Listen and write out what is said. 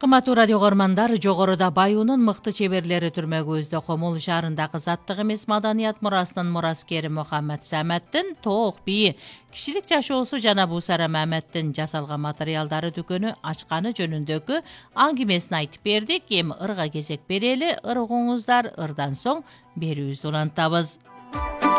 Кыматтуу радио көрмандар, жогоруда Баюунун мыкты чеберлери түрмөгүбүздө Комул шаарындагы заттык эмес маданият мурасынын мураскери Мухаммад Саматтын тоок бийи, кишилик жашоосу жана Бусара Маматтын жасалган материалдары дүкөнү ачканы жөнүндөгү аңгемесин айтып бердик. Эми ырга кезек берели. Ыр угуңуздар, ырдан соң берүүбүздү улантабыз.